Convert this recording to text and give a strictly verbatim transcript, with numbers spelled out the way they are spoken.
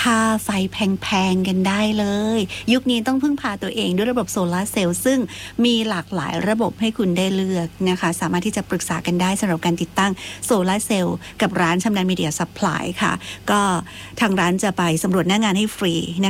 ค่าไฟแพงๆกันได้เลยยุคนี้ต้องพึ่งพาตัวเองด้วยระบบโซลาร์เซลล์ซึ่งมีหลากหลายระบบให้คุณได้เลือกนะคะสามารถที่จะปรึกษากันได้สำหรับการติดตั้งโซลาร์เซลล์กับร้านชำนาญมีเดียซัพพลายค่ะก็ทางร้านจะไปสำรวจหน้างานให้ฟรีนะคะ